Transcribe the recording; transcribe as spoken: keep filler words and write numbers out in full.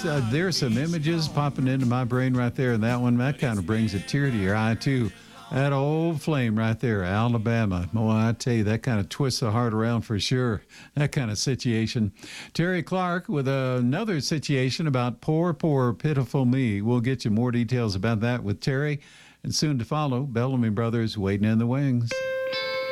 Brothers, uh, there's some images popping into my brain right there, and that one, that kind of brings a tear to your eye, too. That old flame right there, Alabama. Boy, I tell you, that kind of twists the heart around for sure, that kind of situation. Terry Clark with another situation about poor, poor, pitiful me. We'll get you more details about that with Terry. And soon to follow, Bellamy Brothers waiting in the wings.